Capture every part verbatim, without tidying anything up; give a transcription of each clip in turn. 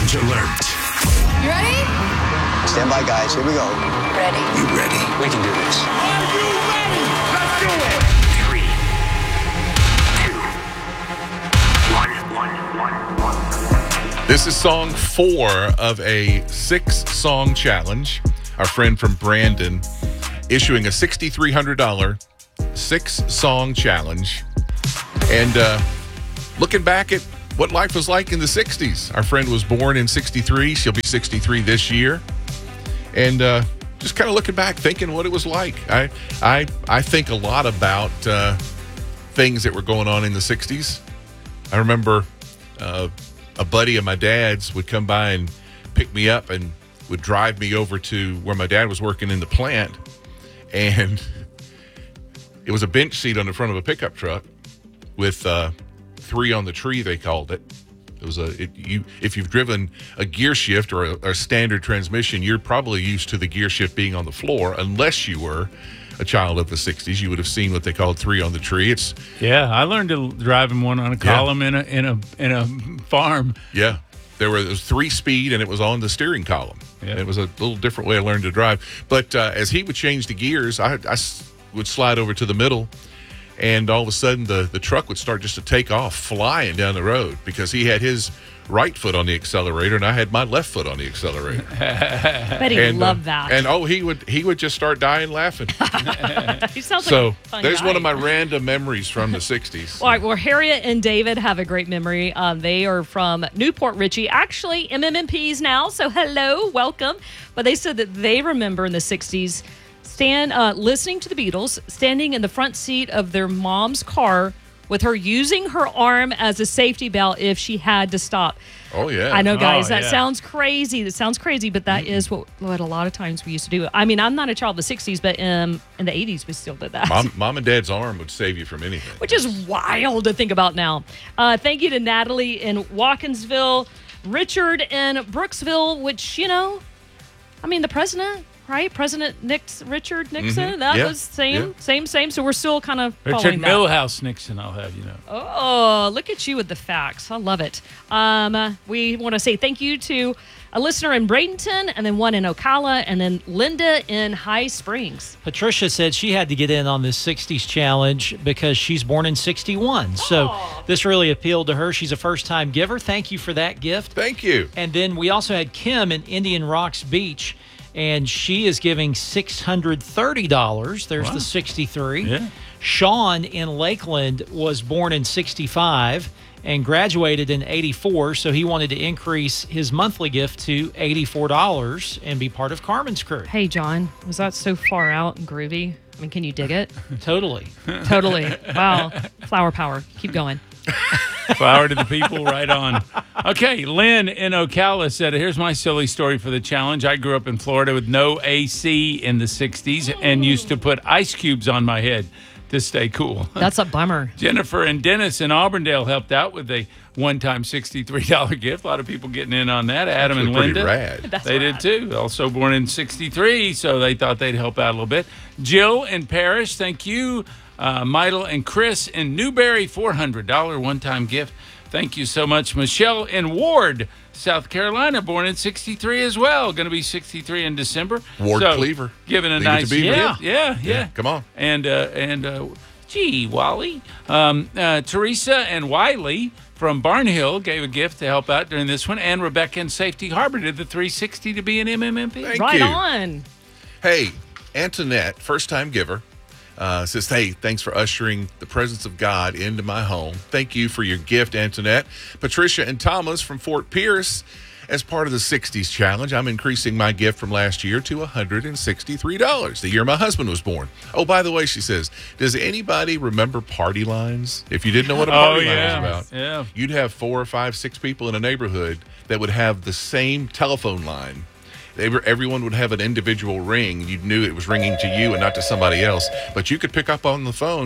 Challenge alert. You ready? Stand by, guys. Here we go. Ready. You ready? We can do this. Are you ready? Let's do it. Three, two, one, one, one, one. This is song four of a six-song challenge. Our friend from Brandon issuing a six thousand three hundred dollars six-song challenge. And uh, looking back at what life was like in the sixties. Our friend was born in sixty-three. She'll be sixty-three this year. And uh, just kind of looking back, thinking what it was like. I I, I think a lot about uh, things that were going on in the sixties. I remember uh, a buddy of my dad's would come by and pick me up and would drive me over to where my dad was working in the plant. And it was a bench seat on the front of a pickup truck with uh, three on the tree, they called it. It was a it, you if you've driven a gear shift or a, a standard transmission, you're probably used to the gear shift being on the floor. Unless you were a child of the sixties, you would have seen what they called three on the tree. It's yeah, I learned to drive in one on a column yeah. in a in a in a farm. Yeah, there were it was three speed and it was on the steering column. Yeah. It was a little different way I learned to drive. But uh, as he would change the gears, I, I would slide over to the middle. And all of a sudden, the, the truck would start just to take off, flying down the road because he had his right foot on the accelerator and I had my left foot on the accelerator. Bet he and, loved uh, that. And oh, he would he would just start dying laughing. He sounds so like a fun there's guy. one of my random memories from the sixties. All right, well, Harriet and David have a great memory. Um, they are from Newport Richey, actually M M M Ps now. So hello, welcome. But they said that they remember in the sixties. Stand uh, listening to the Beatles, standing in the front seat of their mom's car with her using her arm as a safety belt if she had to stop. Oh, yeah. I know, guys, Oh, that yeah. sounds crazy. That sounds crazy, but that is what, what a lot of times we used to do. I mean, I'm not a child of the sixties, but um, in the eighties, we still did that. Mom, mom and dad's arm would save you from anything. Which is wild to think about now. Uh, thank you to Natalie in Watkinsville, Richard in Brooksville, which, you know, I mean, the president... Right, President Nix, Richard Nixon. Mm-hmm. That Yeah. was same, Yeah. same, same. So we're still kind of Richard following that. Milhouse Nixon, I'll have you know. Oh, look at you with the facts. I love it. Um, uh, we want to say thank you to a listener in Bradenton, and then one in Ocala, and then Linda in High Springs. Patricia said she had to get in on this sixties challenge because she's born in sixty-one. So this really appealed to her. She's a first-time giver. Thank you for that gift. Thank you. And then we also had Kim in Indian Rocks Beach, and she is giving six hundred thirty dollars. There's Wow. the sixty-three. Yeah. Sean in Lakeland was born in sixty-five and graduated in eighty-four, so he wanted to increase his monthly gift to eighty-four dollars and be part of Carmen's crew. Hey, John, was that so far out and groovy? I mean, can you dig it? Totally. Totally. Wow. Flower power. Keep going. Flower to the people, right on. Okay, Lynn in Ocala said, here's my silly story for the challenge. I grew up in Florida with no A C in the sixties and used to put ice cubes on my head to stay cool. That's a bummer. Jennifer and Dennis in Auburndale helped out with a one-time sixty-three dollars gift. A lot of people getting in on that. Adam and Pretty Linda. rad. That's They rad. did too. Also born in sixty-three, so they thought they'd help out a little bit. Jill in Parrish, thank you. Uh, Midel and Chris in Newberry, four hundred dollars one-time gift. Thank you so much. Michelle in Ward, South Carolina, born in sixty-three as well. Going to be sixty-three in December. Ward so, Cleaver. Giving a Leave it to nice Beaver. gift. Yeah, yeah, Yeah, come on. And, uh, and uh, gee, Wally. Um, uh, Teresa and Wiley from Barnhill gave a gift to help out during this one. And Rebecca in Safety Harbor did the three sixty to be an M M M P. Thank Right you. on. Hey, Antoinette, first-time giver, uh, says, hey, thanks for ushering the presence of God into my home. Thank you for your gift, Antoinette. Patricia and Thomas from Fort Pierce, as part of the sixties challenge, I'm increasing my gift from last year to one hundred sixty-three dollars, the year my husband was born. Oh, by the way, she says, does anybody remember party lines? If you didn't know what a Oh, party line yeah. was about, Yeah. you'd have four or five, six people in a neighborhood that would have the same telephone line. They were, everyone would have an individual ring. You knew it was ringing to you and not to somebody else. But you could pick up on the phone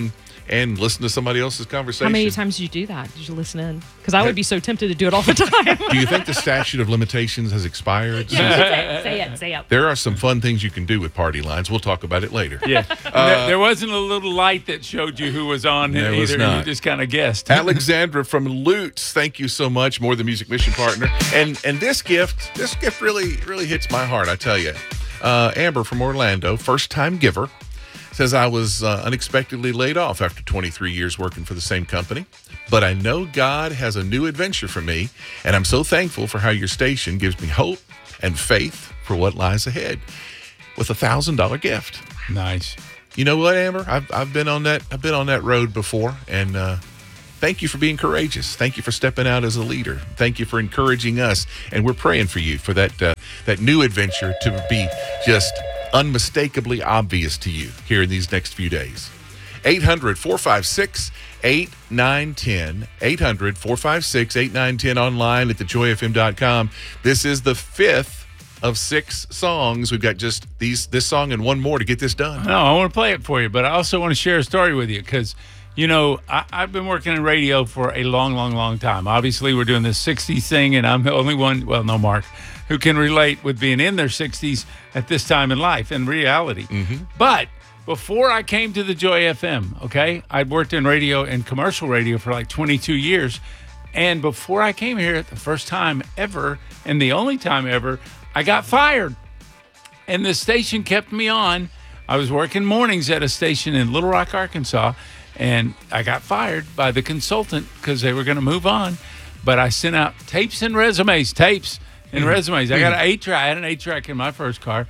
and listen to somebody else's conversation. How many times did you do that? Did you listen in? Because I would be so tempted to do it all the time. Do you think the statute of limitations has expired? Yeah, say it, say it, say it. There are some fun things you can do with party lines. We'll talk about it later. Yeah. there, there wasn't a little light that showed you who was on There either. was You not. just kind of guessed. Alexandra from Lutz, thank you so much. More the Music Mission partner, and and this gift, this gift really really hits my heart. I tell you, uh, Amber from Orlando, first time giver, says I was uh, unexpectedly laid off after twenty-three years working for the same company, but I know God has a new adventure for me, and I'm so thankful for how your station gives me hope and faith for what lies ahead. With a thousand dollar gift. Nice. You know what, Amber? I've I've been on that I've been on that road before, and uh, thank you for being courageous. Thank you for stepping out as a leader. Thank you for encouraging us, and we're praying for you for that uh, that new adventure to be just unmistakably obvious to you here in these next few days. eight hundred, four five six, eight nine one zero. eight hundred, four five six, eight nine one zero online at the joy f m dot com. This is the fifth of six songs. We've got just these this song and one more to get this done. No, I want to play it for you, but I also want to share a story with you because, you know, I, I've been working in radio for a long, long, long time. Obviously, we're doing this sixties thing, and I'm the only one, well, no, Mark, who can relate with being in their sixties at this time in life, in reality. Mm-hmm. But before I came to the Joy F M, okay, I'd worked in radio and commercial radio for like twenty-two years. And before I came here, the first time ever, and the only time ever, I got fired. And the station kept me on. I was working mornings at a station in Little Rock, Arkansas, and I got fired by the consultant because they were going to move on. But I sent out tapes and resumes, tapes and resumes. I got an eight track. I had an eight track in my first car.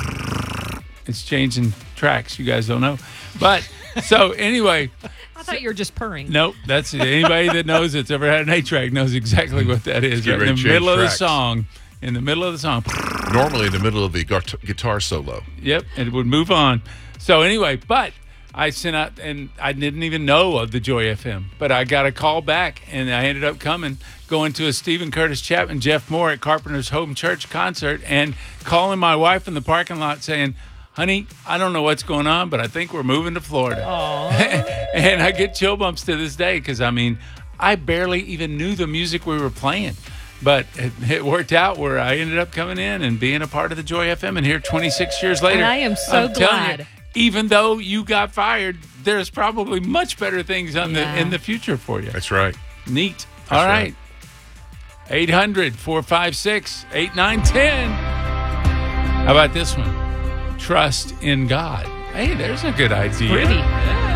It's changing tracks. You guys don't know. But so anyway. I thought you were just purring. Nope, that's it. Anybody that knows that's ever had an eight track knows exactly what that is. Get Right ready in to the change middle of the tracks. song. In the middle of the song. Normally in the middle of the guit- guitar solo. Yep, and it would move on. So anyway, but I sent out, and I didn't even know of the Joy F M, but I got a call back, and I ended up coming, going to a Stephen Curtis Chapman, Jeff Moore at Carpenter's Home Church concert, and calling my wife in the parking lot saying, honey, I don't know what's going on, but I think we're moving to Florida. And I get chill bumps to this day because, I mean, I barely even knew the music we were playing. But it, it worked out where I ended up coming in and being a part of the Joy F M. And here twenty-six years later, And I am so I'm telling glad. you, even though you got fired, there's probably much better things on Yeah. the in the future for you. That's right. Neat. All right. right. eight hundred, four five six, eight nine one zero. How about this one? Trust in God. Hey, there's a good idea. Pretty. Yeah.